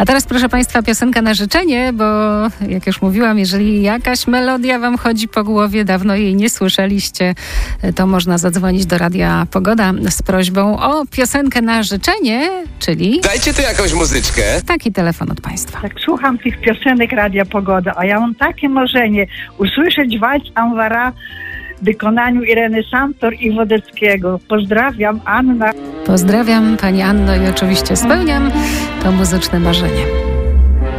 A teraz, proszę Państwa, piosenka na życzenie, bo jak już mówiłam, jeżeli jakaś melodia Wam chodzi po głowie, dawno jej nie słyszeliście, to można zadzwonić do Radia Pogoda z prośbą o piosenkę na życzenie, czyli... Dajcie tu jakąś muzyczkę. Taki telefon od Państwa. Tak słucham tych piosenek Radia Pogoda, a ja mam takie marzenie usłyszeć walc Anwara w wykonaniu Ireny Santor i Wodeckiego. Pozdrawiam, Anna. Pozdrawiam Pani Anno i oczywiście spełniam to muzyczne marzenie.